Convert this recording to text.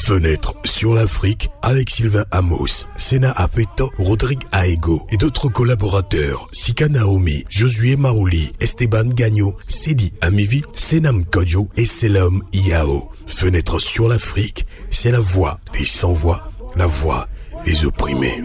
Fenêtre sur l'Afrique avec Sylvain Amos, Sena Apeto, Rodrigue Aego et d'autres collaborateurs, Sika Naomi, Josué Marouli, Esteban Gagno, Sedi Amivi, Senam Kodjo et Selam Yao. Fenêtre sur l'Afrique, c'est la voix des sans-voix, la voix des opprimés.